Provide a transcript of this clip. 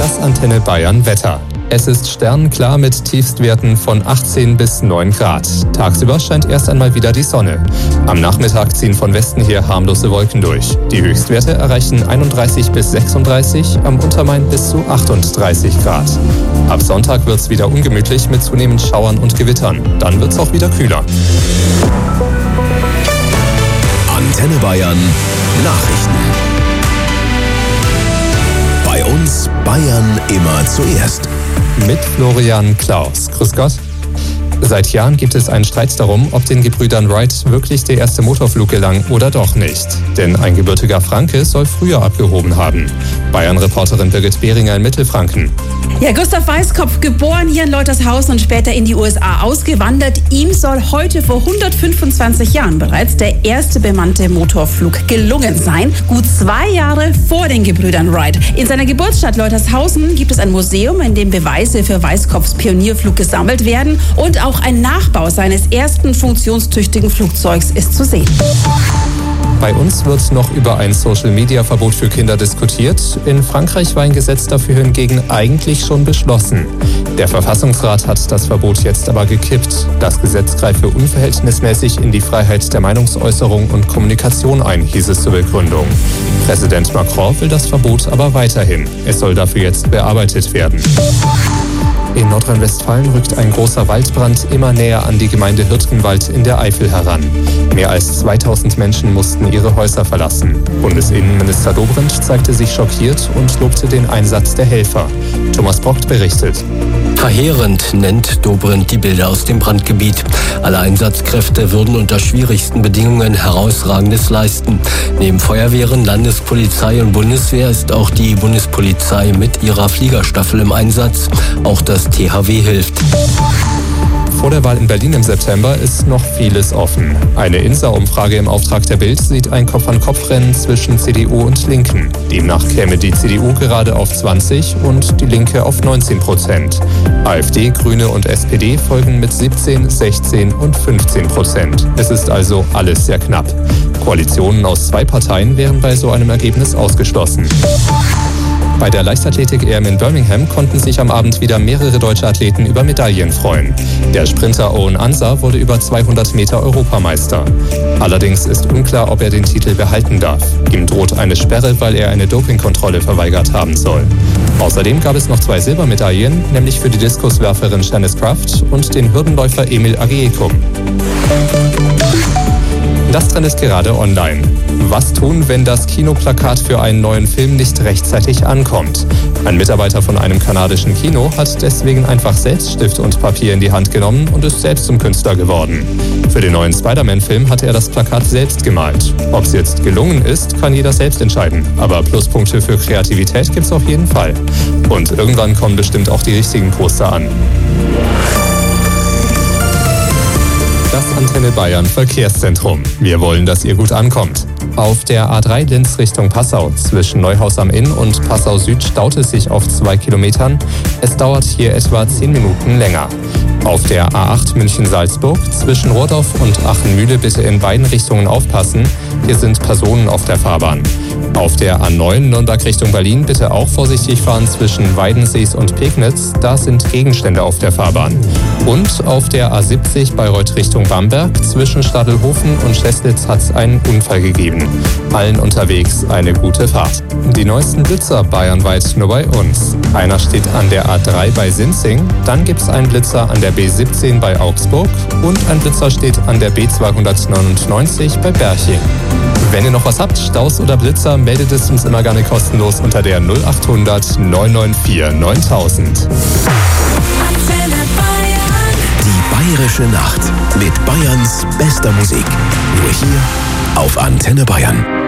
Das Antenne Bayern Wetter. Es ist sternklar mit Tiefstwerten von 18 bis 9 Grad. Tagsüber scheint erst einmal wieder die Sonne. Am Nachmittag ziehen von Westen her harmlose Wolken durch. Die Höchstwerte erreichen 31 bis 36, am Untermain bis zu 38 Grad. Ab Sonntag wird es wieder ungemütlich mit zunehmend Schauern und Gewittern. Dann wird es auch wieder kühler. Antenne Bayern Nachrichten. Bei uns Bayern immer zuerst. Mit Florian Klaus. Grüß Gott. Seit Jahren gibt es einen Streit darum, ob den Gebrüdern Wright wirklich der erste Motorflug gelang oder doch nicht. Denn ein gebürtiger Franke soll früher abgehoben haben. Bayern-Reporterin Birgit Behringer in Mittelfranken. Ja, Gustav Weißkopf, geboren hier in Leutershausen und später in die USA ausgewandert. Ihm soll heute vor 125 Jahren bereits der erste bemannte Motorflug gelungen sein. Gut 2 Jahre vor den Gebrüdern Wright. In seiner Geburtsstadt Leutershausen gibt es ein Museum, in dem Beweise für Weißkopfs Pionierflug gesammelt werden. Und auch ein Nachbau seines ersten funktionstüchtigen Flugzeugs ist zu sehen. Bei uns wird noch über ein Social-Media-Verbot für Kinder diskutiert. In Frankreich war ein Gesetz dafür hingegen eigentlich schon beschlossen. Der Verfassungsrat hat das Verbot jetzt aber gekippt. Das Gesetz greife unverhältnismäßig in die Freiheit der Meinungsäußerung und Kommunikation ein, hieß es zur Begründung. Präsident Macron will das Verbot aber weiterhin. Es soll dafür jetzt bearbeitet werden. In Nordrhein-Westfalen rückt ein großer Waldbrand immer näher an die Gemeinde Hürtgenwald in der Eifel heran. Mehr als 2000 Menschen mussten ihre Häuser verlassen. Bundesinnenminister Dobrindt zeigte sich schockiert und lobte den Einsatz der Helfer. Thomas Brockt berichtet. Verheerend nennt Dobrindt die Bilder aus dem Brandgebiet. Alle Einsatzkräfte würden unter schwierigsten Bedingungen Herausragendes leisten. Neben Feuerwehren, Landespolizei und Bundeswehr ist auch die Bundespolizei mit ihrer Fliegerstaffel im Einsatz. Auch das THW hilft. Vor der Wahl in Berlin im September ist noch vieles offen. Eine INSA-Umfrage im Auftrag der Bild sieht ein Kopf-an-Kopf-Rennen zwischen CDU und Linken. Demnach käme die CDU gerade auf 20 und die Linke auf 19%. AfD, Grüne und SPD folgen mit 17, 16 und 15%. Es ist also alles sehr knapp. Koalitionen aus 2 Parteien wären bei so einem Ergebnis ausgeschlossen. Bei der Leichtathletik-EM in Birmingham konnten sich am Abend wieder mehrere deutsche Athleten über Medaillen freuen. Der Sprinter Owen Ansah wurde über 200 Meter Europameister. Allerdings ist unklar, ob er den Titel behalten darf. Ihm droht eine Sperre, weil er eine Dopingkontrolle verweigert haben soll. Außerdem gab es noch 2 Silbermedaillen, nämlich für die Diskuswerferin Janice Kraft und den Hürdenläufer Emil Agiekum. Das Trend ist gerade online. Was tun, wenn das Kinoplakat für einen neuen Film nicht rechtzeitig ankommt? Ein Mitarbeiter von einem kanadischen Kino hat deswegen einfach selbst Stift und Papier in die Hand genommen und ist selbst zum Künstler geworden. Für den neuen Spider-Man-Film hatte er das Plakat selbst gemalt. Ob es jetzt gelungen ist, kann jeder selbst entscheiden. Aber Pluspunkte für Kreativität gibt's auf jeden Fall. Und irgendwann kommen bestimmt auch die richtigen Poster an. Das Antenne Bayern Verkehrszentrum. Wir wollen, dass ihr gut ankommt. Auf der A3 Linz Richtung Passau zwischen Neuhaus am Inn und Passau Süd staut es sich auf 2 Kilometern. Es dauert hier etwa 10 Minuten länger. Auf der A8 München-Salzburg zwischen Rohrdorf und Achenmühle bitte in beiden Richtungen aufpassen. Hier sind Personen auf der Fahrbahn. Auf der A9 Nürnberg Richtung Berlin bitte auch vorsichtig fahren zwischen Weidensees und Pegnitz. Da sind Gegenstände auf der Fahrbahn. Und auf der A70 Bayreuth Richtung Bamberg zwischen Stadelhofen und Scheslitz hat es einen Unfall gegeben. Allen unterwegs eine gute Fahrt. Die neuesten Blitzer bayernweit nur bei uns. Einer steht an der A3 bei Sinzing, dann gibt es einen Blitzer an der B17 bei Augsburg und ein Blitzer steht an der B299 bei Berching. Wenn ihr noch was habt, Staus oder Blitzer, meldet es uns immer gerne kostenlos unter der 0800 994 9000. Die Bayerische Nacht mit Bayerns bester Musik. Nur hier auf Antenne Bayern.